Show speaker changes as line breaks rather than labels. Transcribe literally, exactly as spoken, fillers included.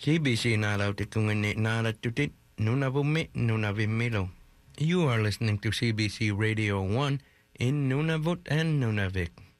C B C Nalo Tikungani Nala Tutit Nunavummi Nunavimilo. You are listening to C B C Radio one in Nunavut and Nunavik.